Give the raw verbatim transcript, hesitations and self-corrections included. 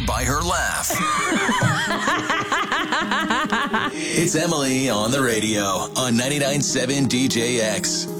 by her laugh. It's Emily on the radio on ninety-nine point seven D J X.